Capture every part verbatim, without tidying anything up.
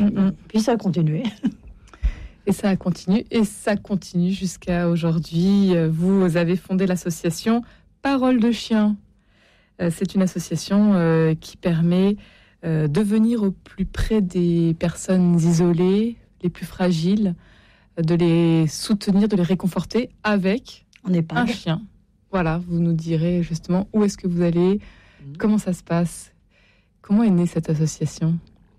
puis, mm-hmm. puis ça a continué. Et ça a continué, et ça continue jusqu'à aujourd'hui. Vous avez fondé l'association Parole de Chien. C'est une association euh, qui permet euh, de venir au plus près des personnes isolées, les plus fragiles, de les soutenir, de les réconforter avec un chien. Voilà, vous nous direz justement où est-ce que vous allez, mmh. comment ça se passe, comment est née cette association ?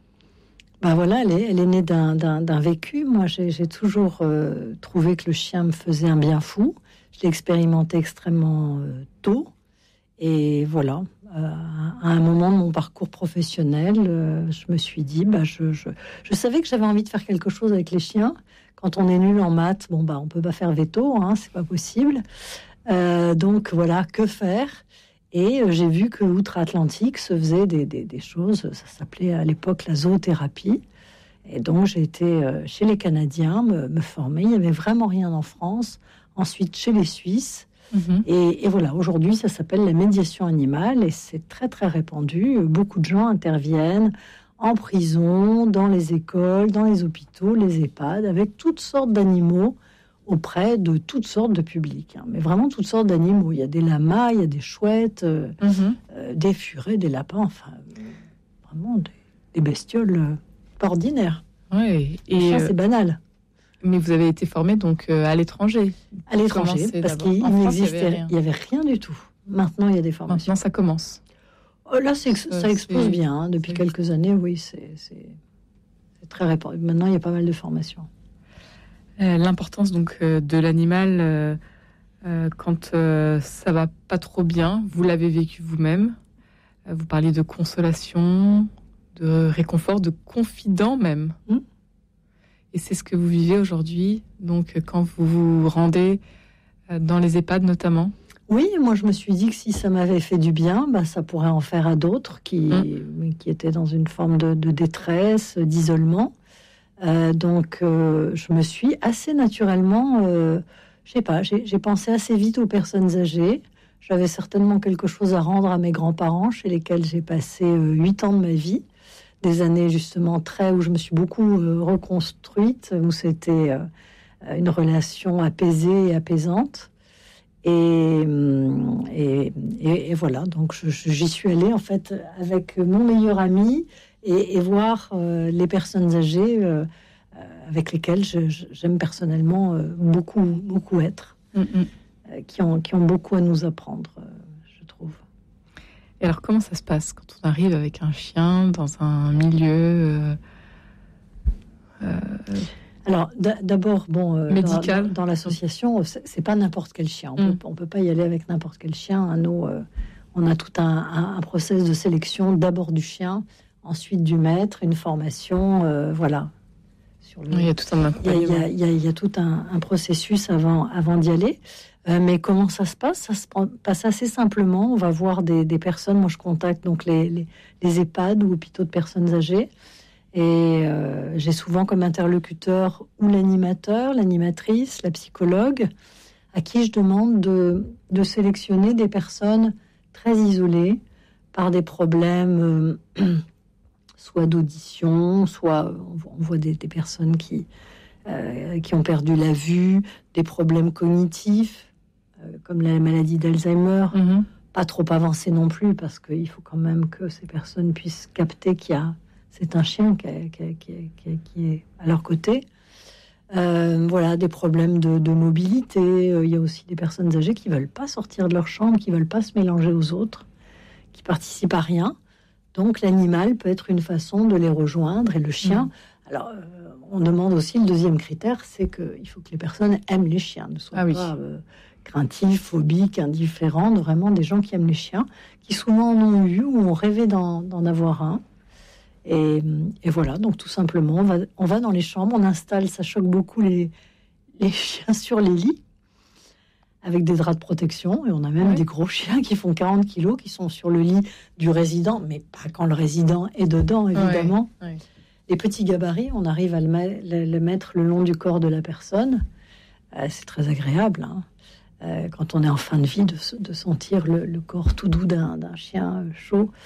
Ben voilà, elle est, elle est née d'un, d'un, d'un vécu. Moi, j'ai, j'ai toujours euh, trouvé que le chien me faisait un bien fou. Je l'ai expérimenté extrêmement euh, tôt. Et voilà, euh, à un moment de mon parcours professionnel, euh, je me suis dit, bah, je, je, je savais que j'avais envie de faire quelque chose avec les chiens. Quand on est nul en maths, bon, bah, on peut pas faire veto, hein, c'est pas possible. Euh, donc voilà, que faire ? Et euh, j'ai vu que outre-Atlantique se faisait des, des, des choses, ça s'appelait à l'époque la zoothérapie. Et donc j'ai été euh, chez les Canadiens me, me former. Il n'y avait vraiment rien en France. Ensuite chez les Suisses. Mmh. Et, et voilà, aujourd'hui ça s'appelle la médiation animale et c'est très très répandu. Beaucoup de gens interviennent en prison, dans les écoles, dans les hôpitaux, les EHPAD, avec toutes sortes d'animaux auprès de toutes sortes de publics, hein, mais vraiment toutes sortes d'animaux. Il y a des lamas, il y a des chouettes, euh, mmh. euh, des furets, des lapins, enfin, euh, vraiment des, des bestioles euh, pas ordinaires. Oui, et ça, euh, c'est banal. Mais vous avez été formé donc euh, à l'étranger. À l'étranger, parce d'abord. qu'il France, n'existait, il y avait rien du tout. Maintenant, il y a des formations. Maintenant, ça commence. Oh, là, c'est, ça explose c'est, bien. Hein. Depuis c'est... quelques années, oui, c'est, c'est, c'est très répandu. Maintenant, il y a pas mal de formations. Euh, l'importance donc euh, de l'animal euh, euh, quand euh, ça va pas trop bien, vous l'avez vécu vous-même. Euh, vous parliez de consolation, de réconfort, de confident même. Mmh. Et c'est ce que vous vivez aujourd'hui. Donc quand vous vous rendez euh, dans les EHPAD notamment. Oui, moi je me suis dit que si ça m'avait fait du bien, bah, ça pourrait en faire à d'autres qui, mmh. qui étaient dans une forme de, de détresse, d'isolement. Euh, donc, euh, je me suis assez naturellement, euh, je sais pas, j'ai, j'ai pensé assez vite aux personnes âgées. J'avais certainement quelque chose à rendre à mes grands-parents, chez lesquels j'ai passé huit euh, ans de ma vie, des années justement très où je me suis beaucoup euh, reconstruite, où c'était euh, une relation apaisée et apaisante. Et, et, et, et voilà, donc je, je, j'y suis allée en fait avec mon meilleur ami. Et, et voir euh, les personnes âgées euh, avec lesquelles je, je, j'aime personnellement euh, beaucoup, beaucoup être, mm-hmm. euh, qui, ont, qui ont beaucoup à nous apprendre, euh, je trouve. Et alors, comment ça se passe quand on arrive avec un chien dans un milieu euh, euh, alors, d- d'abord, bon, euh, médical dans, dans, dans l'association, c'est, c'est pas n'importe quel chien. On mm. peut, on peut pas y aller avec n'importe quel chien. Nous, euh, on a tout un, un, un process de sélection, d'abord du chien, ensuite du maître, une formation, euh, voilà. Sur le... Il y a tout un, il y a, il y a, il y a, il y a tout un, un processus avant, avant d'y aller. Euh, mais comment ça se passe ? Ça se passe assez simplement. On va voir des, des personnes. Moi, je contacte donc les, les, les EHPAD ou hôpitaux de personnes âgées. Et euh, j'ai souvent comme interlocuteur ou l'animateur, l'animatrice, la psychologue, à qui je demande de, de sélectionner des personnes très isolées par des problèmes... Euh, soit d'audition, soit on voit des, des personnes qui, euh, qui ont perdu la vue, des problèmes cognitifs, euh, comme la maladie d'Alzheimer, mm-hmm. pas trop avancé non plus, parce qu'il faut quand même que ces personnes puissent capter qu'il y a, c'est un chien qui, a, qui, a, qui, a, qui, a, qui est à leur côté. Euh, voilà, des problèmes de, de mobilité. Euh, il y a aussi des personnes âgées qui ne veulent pas sortir de leur chambre, qui ne veulent pas se mélanger aux autres, qui participent à rien. Donc, l'animal peut être une façon de les rejoindre et le chien. Mmh. Alors, euh, on demande aussi le deuxième critère, c'est qu'il faut que les personnes aiment les chiens, ne soient ah, pas oui. euh, craintifs, phobiques, indifférents, vraiment des gens qui aiment les chiens, qui souvent en ont eu ou ont rêvé d'en, d'en avoir un. Et, et voilà, donc tout simplement, on va, on va dans les chambres, on installe, ça choque beaucoup les, les chiens sur les lits, avec des draps de protection, et on a même oui. des gros chiens qui font quarante kilos, qui sont sur le lit du résident, mais pas quand le résident est dedans, évidemment. Oui. Oui. Les petits gabarits, on arrive à le, ma- le, le mettre le long du corps de la personne. Euh, c'est très agréable, hein, euh, quand on est en fin de vie, de, de sentir le, le corps tout doux d'un, d'un chien chaud.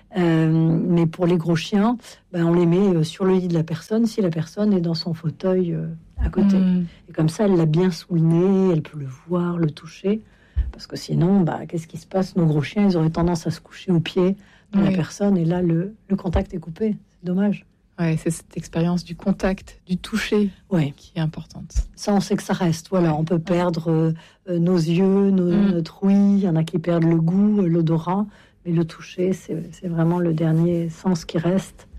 Euh, mais pour les gros chiens, ben, on les met sur le lit de la personne si la personne est dans son fauteuil euh, à côté. Mmh. Et comme ça, elle l'a bien sous le nez, elle peut le voir, le toucher. Parce que sinon, bah, qu'est-ce qui se passe? Nos gros chiens, ils auraient tendance à se coucher au pied de oui. la personne. Et là, le, le contact est coupé. C'est dommage. Ouais, c'est cette expérience du contact, du toucher ouais. qui est importante. Ça, on sait que ça reste. Voilà, ouais. On peut perdre euh, nos yeux, nos, mmh. notre ouïe. Il y en a qui perdent le goût, l'odorat. Mais le toucher, c'est, c'est vraiment le dernier sens qui reste.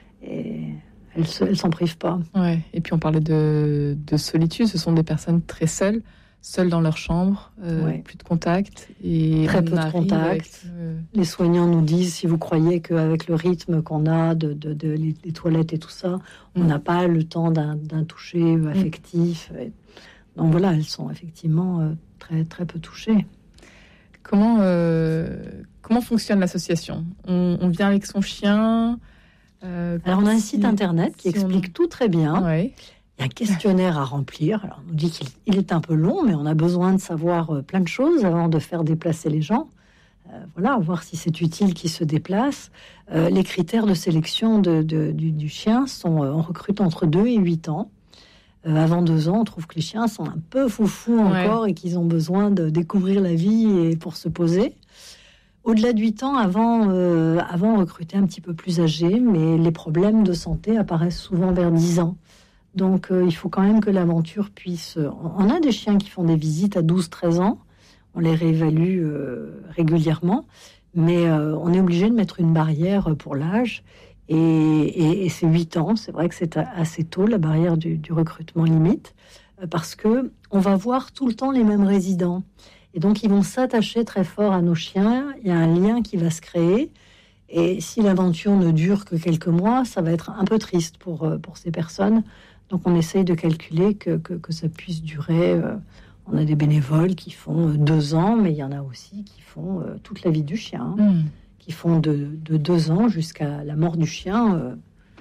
Et elles ne s'en privent pas. Ouais. Et puis, on parlait de, de solitude. Ce sont des personnes très seules. Seuls dans leur chambre, euh, ouais. plus de contact. Et très peu de contact. Le... Les soignants nous disent, si vous croyez qu'avec le rythme qu'on a, de, de, de les, les toilettes et tout ça, on n'a mm. pas le temps d'un, d'un toucher affectif. Mm. Et... Donc voilà, elles sont effectivement euh, très, très peu touchées. Comment, euh, comment fonctionne l'association? on, on vient avec son chien euh, Alors on a un si, site internet qui si explique on... tout très bien. Ouais. Il y a un questionnaire à remplir. Alors, on nous dit qu'il il est un peu long, mais on a besoin de savoir plein de choses avant de faire déplacer les gens. Euh, voilà, voir si c'est utile qu'ils se déplacent. Euh, les critères de sélection de, de, du, du chien sont, euh, on recrute entre deux et huit ans. Euh, avant deux ans, on trouve que les chiens sont un peu foufous encore ouais. et qu'ils ont besoin de découvrir la vie et pour se poser. Au-delà de huit ans, avant, euh, avant, on recrutait un petit peu plus âgés, mais les problèmes de santé apparaissent souvent vers dix ans. Donc, euh, il faut quand même que l'aventure puisse... On a des chiens qui font des visites à douze treize ans. On les réévalue euh, régulièrement. Mais euh, on est obligé de mettre une barrière pour l'âge. Et, et, et c'est huit ans. C'est vrai que c'est assez tôt, la barrière du, du recrutement limite. Parce qu'on va voir tout le temps les mêmes résidents. Et donc, ils vont s'attacher très fort à nos chiens. Il y a un lien qui va se créer. Et si l'aventure ne dure que quelques mois, ça va être un peu triste pour, pour ces personnes. Donc, on essaye de calculer que, que, que ça puisse durer. Euh, on a des bénévoles qui font euh, deux ans, mais il y en a aussi qui font euh, toute la vie du chien, hein, mmh. qui font de, de deux ans jusqu'à la mort du chien. Euh.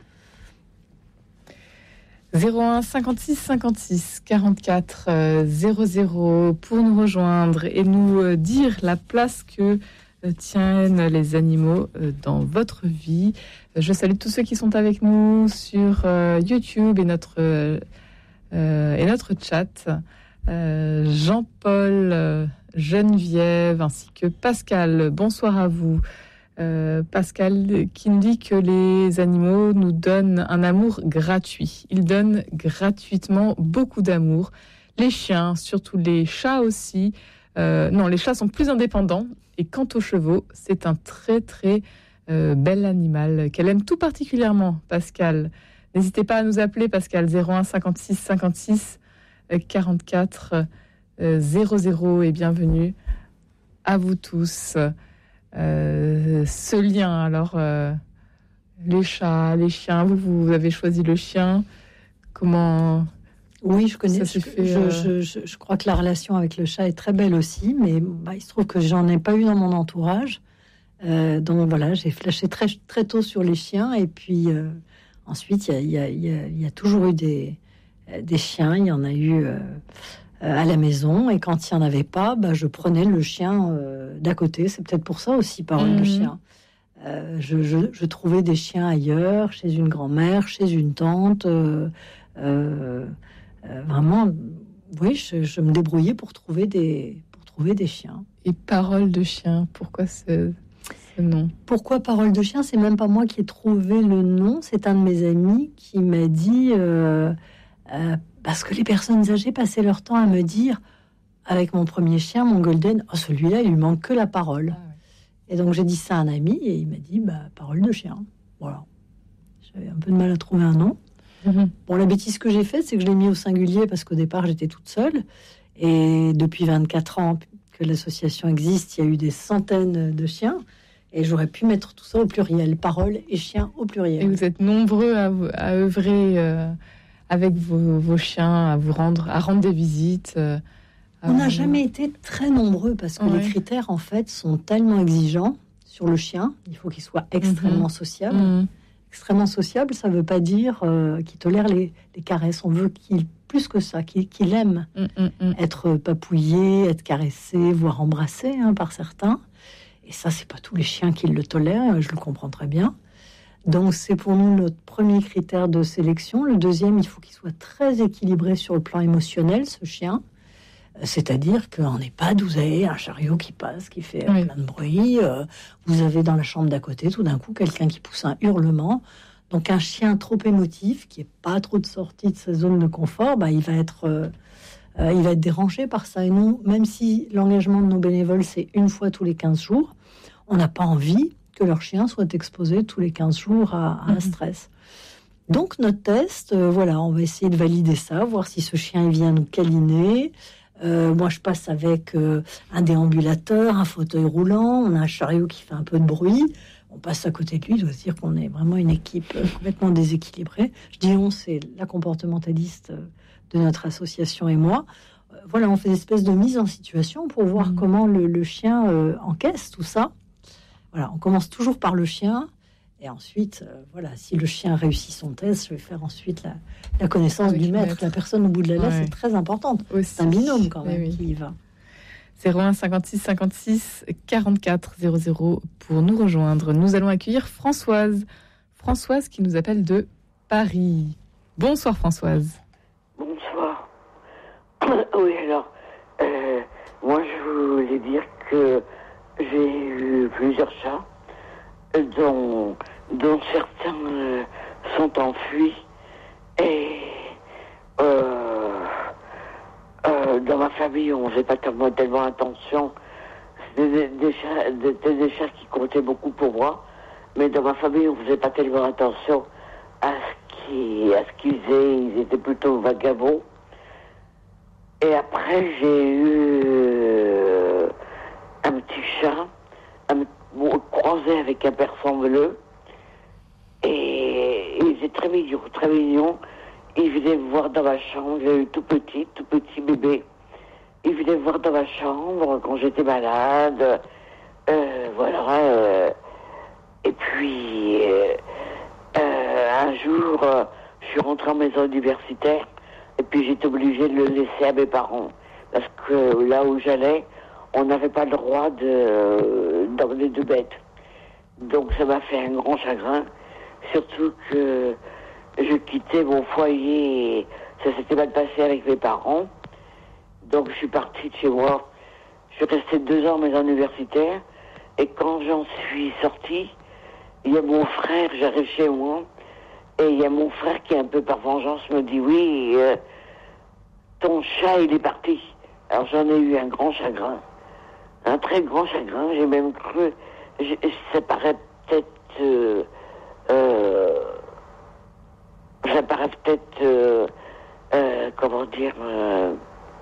zéro un cinquante-six cinquante-six quarante-quatre zéro zéro pour nous rejoindre et nous euh, dire la place que euh, tiennent les animaux euh, dans votre vie. Je salue tous ceux qui sont avec nous sur euh, YouTube et notre, euh, et notre chat. Euh, Jean-Paul, euh, Geneviève, ainsi que Pascal. Bonsoir à vous. Euh, Pascal qui nous dit que les animaux nous donnent un amour gratuit. Ils donnent gratuitement beaucoup d'amour. Les chiens, surtout les chats aussi. Euh, non, les chats sont plus indépendants. Et quant aux chevaux, c'est un très très Euh, bel animal qu'elle aime tout particulièrement, Pascal. N'hésitez pas à nous appeler, Pascal, zéro un cinquante-six cinquante-six quarante-quatre zéro zéro et bienvenue à vous tous. Euh, ce lien, alors, euh, les chats, les chiens, vous, vous avez choisi le chien. Comment... Oui, je connais. Je, fait, je, euh... je, je, je crois que la relation avec le chat est très belle aussi, mais bah, il se trouve que j'en ai pas eu dans mon entourage. Euh, donc voilà, j'ai flashé très, très tôt sur les chiens. Et puis euh, ensuite, il y a, y, a, y a toujours eu des, des chiens. Il y en a eu euh, à la maison. Et quand il n'y en avait pas, bah, je prenais le chien euh, d'à côté. C'est peut-être pour ça aussi, parole mmh. de chien. Euh, je, je, je trouvais des chiens ailleurs, chez une grand-mère, chez une tante. Euh, euh, euh, vraiment, oui, je, je me débrouillais pour trouver des, pour trouver des chiens. Et parole de chien, pourquoi ce... Non. Pourquoi parole de chien? C'est même pas moi qui ai trouvé le nom, c'est un de mes amis qui m'a dit euh, euh, parce que les personnes âgées passaient leur temps à me dire avec mon premier chien, mon golden, oh, celui-là il lui manque que la parole. Ah, ouais. Et donc j'ai dit ça à un ami et il m'a dit bah parole de chien. Voilà. J'avais un peu de mal à trouver un nom. Mm-hmm. Bon, la bêtise que j'ai faite, c'est que je l'ai mis au singulier parce qu'au départ j'étais toute seule et depuis vingt-quatre ans que l'association existe, il y a eu des centaines de chiens. Et j'aurais pu mettre tout ça au pluriel, parole et chien au pluriel. Et vous êtes nombreux à, à œuvrer euh, avec vos, vos chiens, à vous rendre, à rendre des visites. Euh, On n'a jamais été très nombreux parce que ouais. les critères en fait sont tellement exigeants sur le chien. Il faut qu'il soit extrêmement mmh. sociable. Mmh. Extrêmement sociable, ça ne veut pas dire euh, qu'il tolère les, les caresses. On veut qu'il plus que ça, qu'il, qu'il aime mmh. être papouillé, être caressé, voire embrassé hein, par certains. Et Et ça, c'est pas tous les chiens qui le tolèrent, je le comprends très bien. Donc, c'est pour nous notre premier critère de sélection. Le deuxième, il faut qu'il soit très équilibré sur le plan émotionnel, ce chien. C'est-à-dire qu'en EHPAD, vous avez un chariot qui passe, qui fait oui. plein de bruit. Euh, vous avez dans la chambre d'à côté, tout d'un coup, quelqu'un qui pousse un hurlement. Donc, un chien trop émotif, qui n'est pas trop de sortie de sa zone de confort, bah, il va être, euh, euh, il va être dérangé par ça. Et nous, même si l'engagement de nos bénévoles, c'est une fois tous les quinze jours, on n'a pas envie que leur chien soit exposé tous les quinze jours à, à un stress. Donc, notre test, euh, voilà, on va essayer de valider ça, voir si ce chien il vient nous câliner. Euh, moi, je passe avec euh, un déambulateur, un fauteuil roulant, on a un chariot qui fait un peu de bruit. On passe à côté de lui, je dois dire qu'on est vraiment une équipe euh, complètement déséquilibrée. Je dis on, c'est la comportementaliste euh, de notre association et moi. Euh, voilà, on fait une espèce de mise en situation pour voir mmh. comment le, le chien euh, encaisse tout ça. Voilà, on commence toujours par le chien. Et ensuite, euh, voilà, si le chien réussit son test, je vais faire ensuite la, la connaissance Avec du maître. maître. La personne au bout de la laisse ouais. est très importante. Aussi. C'est un binôme quand même oui. qui y va. zéro un cinquante-six cinquante-six quarante-quatre zéro zéro pour nous rejoindre. Nous allons accueillir Françoise. Françoise qui nous appelle de Paris. Bonsoir Françoise. Bonsoir. Oui, alors, euh, moi je voulais dire que j'ai eu plusieurs chats. Dont, dont certains euh, sont enfuis et euh, euh, dans ma famille on ne faisait pas tellement, tellement attention. C'était des, des, chats, des, des chats qui comptaient beaucoup pour moi, mais dans ma famille on ne faisait pas tellement attention à ce qu'ils, à ce qu'ils faisaient. Ils étaient plutôt vagabonds. Et après j'ai eu euh, un petit chat, un croisé avec un persan bleu et il était très mignon, très mignon. Il venait me voir dans ma chambre, j'ai eu tout petit, tout petit bébé. Il venait me voir dans ma chambre quand j'étais malade, euh, voilà. Euh, et puis euh, euh, un jour, euh, je suis rentré en maison universitaire et puis j'étais obligé de le laisser à mes parents parce que là où j'allais, on n'avait pas le droit de d'emmener de bêtes. Donc ça m'a fait un grand chagrin, surtout que je quittais mon foyer, et ça s'était mal passé avec mes parents. Donc je suis partie de chez moi. Je suis restée deux ans en maison universitaire, et quand j'en suis sortie, il y a mon frère, j'arrive chez moi, et il y a mon frère qui, un peu par vengeance, me dit « Oui, euh, ton chat, il est parti. » Alors j'en ai eu un grand chagrin. Un très grand chagrin, j'ai même cru, je, ça paraît peut-être, euh, euh, ça paraît peut-être, euh, euh, comment dire, euh,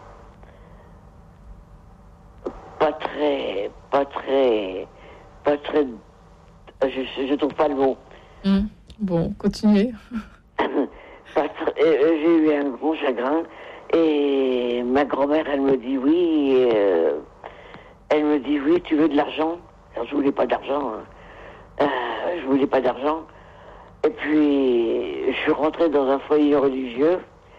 pas très, pas très, pas très, je, je trouve pas le mot. Mmh. Bon, continuez. pas très, euh, j'ai eu un grand chagrin et ma grand-mère, elle me dit oui. Euh, Elle me dit, oui, tu veux de l'argent? Alors, je voulais pas d'argent. Hein. Euh, je voulais pas d'argent. Et puis, je suis rentré dans un foyer religieux.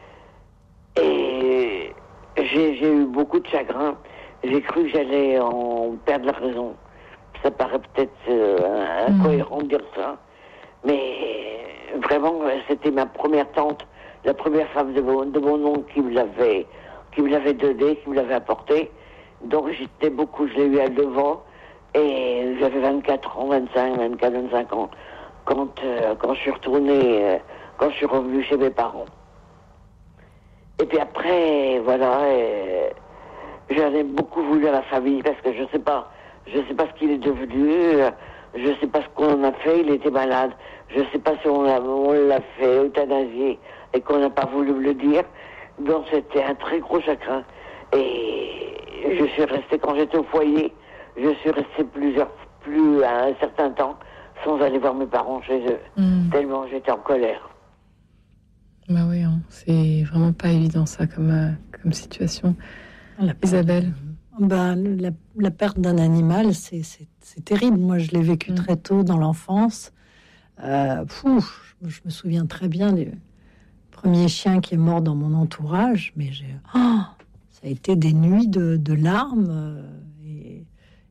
Et j'ai, j'ai eu beaucoup de chagrin. J'ai cru que j'allais en perdre la raison. Ça paraît peut-être euh, incohérent de dire ça. Mais vraiment, c'était ma première tante, la première femme de mon, de mon oncle qui me l'avait, qui me l'avait donné, qui me l'avait apporté. Donc j'étais beaucoup, je l'ai eu à devant et j'avais vingt-quatre ans, vingt-cinq, vingt-quatre, vingt-cinq ans quand, euh, quand je suis retourné, euh, quand je suis revenu chez mes parents. Et puis après, voilà, euh, j'en ai beaucoup voulu à la famille parce que je sais pas, je sais pas ce qu'il est devenu, euh, je sais pas ce qu'on a fait, il était malade, je sais pas si on l'a, on l'a fait euthanasier et qu'on n'a pas voulu me le dire. Donc c'était un très gros chagrin. Et je suis restée, quand j'étais au foyer, je suis restée plusieurs, plus à un certain temps sans aller voir mes parents chez eux, mmh. tellement j'étais en colère. Bah oui, hein, c'est vraiment pas évident ça comme, euh, comme situation. La Isabelle. Bah, la, la perte d'un animal, c'est, c'est, c'est terrible. Moi, je l'ai vécu mmh. très tôt dans l'enfance. Euh, pfff, je, je me souviens très bien du premier chien qui est mort dans mon entourage, mais j'ai... Oh, ça a été des nuits de, de larmes euh, et,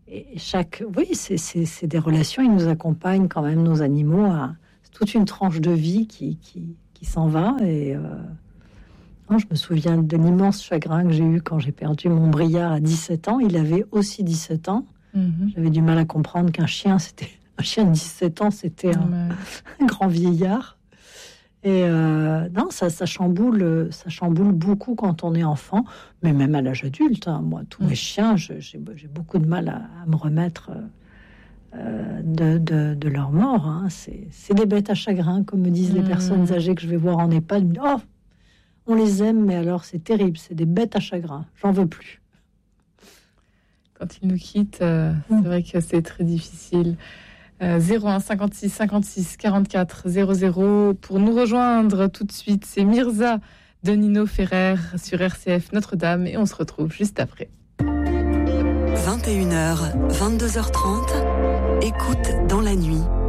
et chaque, oui, c'est, c'est, c'est des relations. Ils nous accompagnent quand même, nos animaux, à c'est toute une tranche de vie qui, qui, qui s'en va. Et euh, non, je me souviens de l'immense chagrin que j'ai eu quand j'ai perdu mon Briard à dix-sept ans. Il avait aussi dix-sept ans. Mm-hmm. J'avais du mal à comprendre qu'un chien, c'était un chien de dix-sept ans, c'était un, mm-hmm. un grand vieillard. Et euh, non, ça, ça chamboule, ça chamboule beaucoup quand on est enfant, mais même à l'âge adulte. Hein. Moi, tous mmh. mes chiens, je, j'ai, j'ai beaucoup de mal à, à me remettre euh, de, de, de leur mort. Hein. C'est, c'est des bêtes à chagrin, comme me disent mmh. les personnes âgées que je vais voir en EHPAD. Oh, on les aime, mais alors c'est terrible. C'est des bêtes à chagrin. J'en veux plus. Quand ils nous quittent, euh, mmh. c'est vrai que c'est très difficile. Euh, zéro un cinquante-six cinquante-six quarante-quatre zéro zéro pour nous rejoindre tout de suite. C'est Mirza de Nino Ferrer sur R C F Notre-Dame et on se retrouve juste après. vingt et une heures, vingt-deux heures trente, écoute dans la nuit.